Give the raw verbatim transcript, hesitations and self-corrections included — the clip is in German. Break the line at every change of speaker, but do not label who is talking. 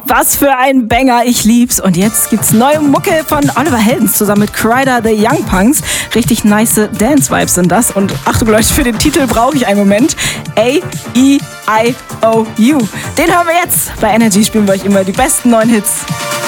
Was für ein Banger, ich lieb's. Und jetzt gibt's neue Mucke von Oliver Heldens zusammen mit Kryder the Young Punks. Richtig nice Dance-Vibes sind das. Und Achtung Leute, für den Titel brauche ich einen Moment. A E I O U. Den hören wir jetzt. Bei Energy spielen wir euch immer die besten neuen Hits.